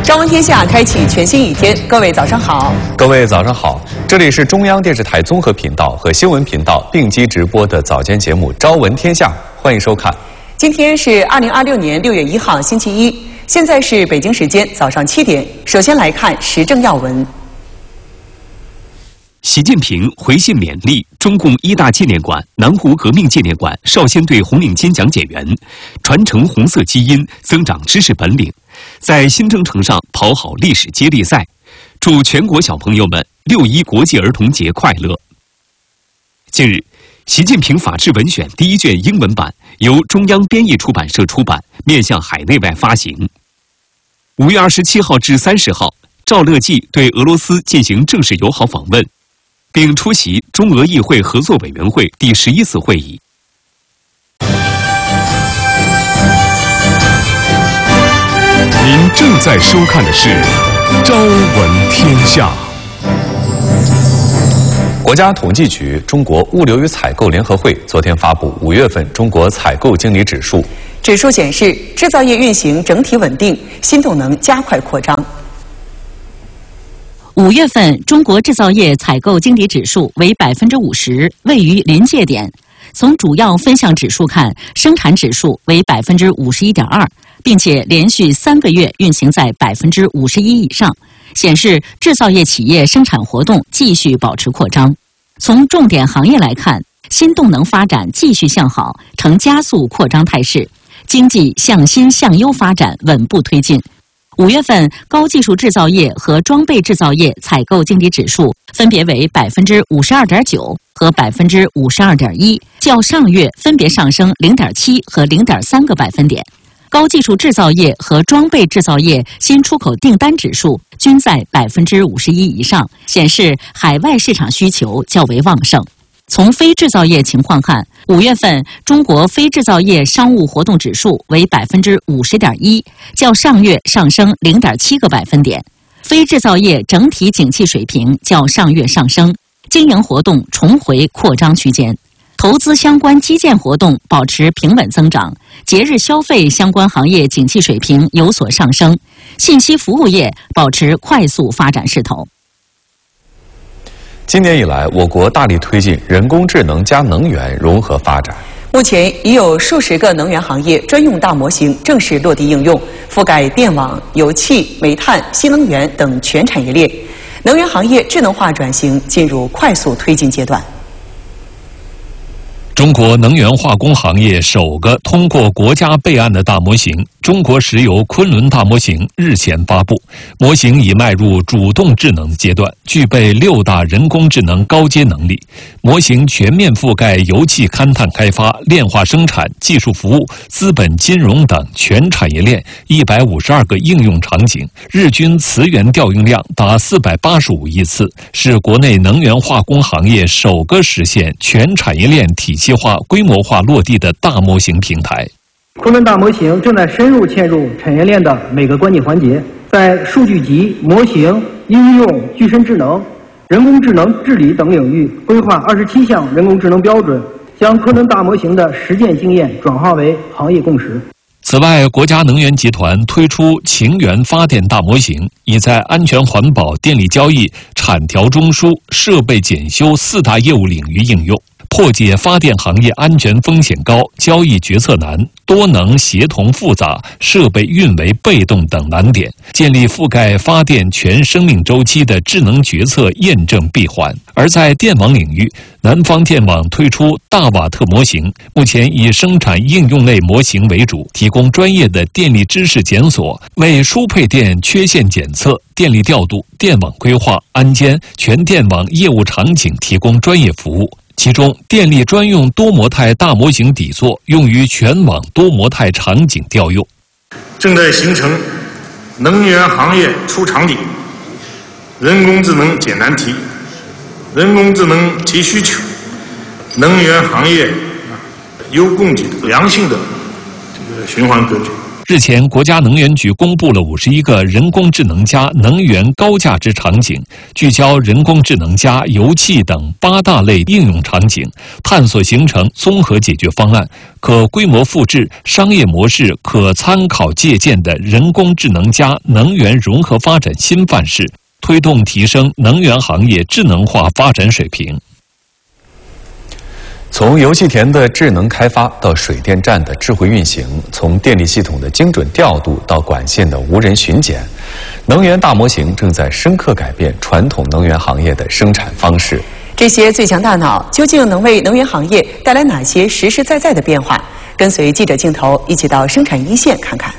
朝闻天下开启全新一天，各位早上好。 各位早上好，这里是中央电视台综合频道和新闻频道并机直播的早间节目《朝闻天下》，欢迎收看。 今天是2026年6月1号，星期一，现在是北京时间早上7点。首先来看时政要闻。 习近平回信勉励中共一大纪念馆、南湖革命纪念馆少先队红领巾讲解员，传承红色基因，增长知识本领，在新征程上跑好历史接力赛。祝全国小朋友们6·1国际儿童节快乐！近日，习近平法治文选第1卷英文版由中央编译出版社出版，面向海内外发行。5月27号至30号，赵乐际对俄罗斯进行正式友好访问，并出席中俄议会合作委员会第11次会议。 您正在收看的是《朝闻天下》。 国家统计局、中国物流与采购联合会昨天发布5月份中国采购经理指数。 指数显示，制造业运行整体稳定，新动能加快扩张。 5月份中国制造业采购经理指数为50%，位于临界点。从主要分项指数看，生产指数为51.2%，并且连续3个月运行在51%以上，显示制造业企业生产活动继续保持扩张。从重点行业来看，新动能发展继续向好，呈加速扩张态势，经济向新向优发展稳步推进。5月份高技术制造业和装备制造业采购经理指数分别为52.9%和52.1%，较上月分别上升0.7和0.3个百分点。高技术制造业和装备制造业新出口订单指数均在51%以上，显示海外市场需求较为旺盛。从非制造业情况看，5月份中国非制造业商务活动指数为50.1%，较上月上升0.7个百分点。非制造业整体景气水平较上月上升，经营活动重回扩张区间。投资相关基建活动保持平稳增长，节日消费相关行业景气水平有所上升，信息服务业保持快速发展势头。 今年以来，我国大力推进人工智能加能源融合发展。 目前已有数十个能源行业专用大模型正式落地应用，覆盖电网、油气、煤炭、新能源等全产业链。能源行业智能化转型进入快速推进阶段。 中国能源化工行业首个通过国家备案的大模型——中国石油昆仑大模型日前发布，模型已迈入主动智能阶段，具备6大人工智能高阶能力。模型全面覆盖油气勘探开发、炼化生产、技术服务、资本金融等全产业链152个应用场景，日均磁源调用量达485亿次，是国内能源化工行业首个实现全产业链体系化、规模化落地的大模型平台。 昆仑大模型正在深入嵌入产业链的每个关键环节，在数据集、模型、应用、具身智能、人工智能治理等领域规划27项人工智能标准，将昆仑大模型的实践经验转化为行业共识。 此外，国家能源集团推出晴源发电大模型，已在安全环保、电力交易、产调中枢、设备检修4大业务领域应用，破解发电行业安全风险高、交易决策难、多能协同复杂、设备运维被动等难点，建立覆盖发电全生命周期的智能决策验证闭环。而在电网领域，南方电网推出大瓦特模型，目前以生产应用类模型为主，提供专业的电力知识检索，为输配电缺陷检测、电力调度、电网规划、安监、全电网业务场景提供专业服务。其中，电力专用多模态大模型底座用于全网多模态场景调用。 正在形成能源行业出场地，人工智能解难题，人工智能提需求，能源行业有供给的良性的循环格局。 日前，国家能源局公布了51个人工智能加能源高价值场景，聚焦人工智能加油气等8大类应用场景，探索形成综合解决方案，可规模复制、商业模式可参考借鉴的人工智能加能源融合发展新范式，推动提升能源行业智能化发展水平。 从油气田的智能开发到水电站的智慧运行，从电力系统的精准调度到管线的无人巡检，能源大模型正在深刻改变传统能源行业的生产方式。 这些最强大脑究竟能为能源行业带来哪些实实在在的变化？跟随记者镜头一起到生产一线看看。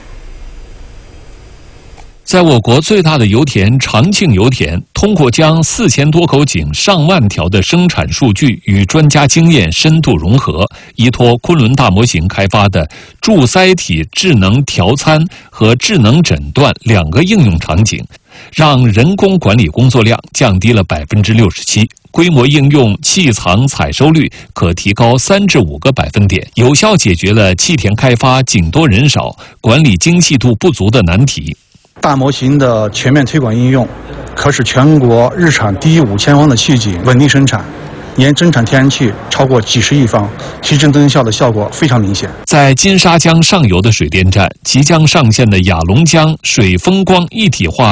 在我国最大的油田长庆油田，通过将4000多口井上万条的生产数据与专家经验深度融合，依托昆仑大模型开发的注塞体智能调参和智能诊断2个应用场景，让人工管理工作量降低了67%，规模应用气藏采收率可提高3至5个百分点，有效解决了气田开发井多人少、管理精细度不足的难题。 大模型的全面推广应用，可使全国日产低于5000方的气井稳定生产，年增产天然气超过几十亿方，提升增效的效果非常明显。 在金沙江上游的水电站，即将上线的雅龙江水风光一体化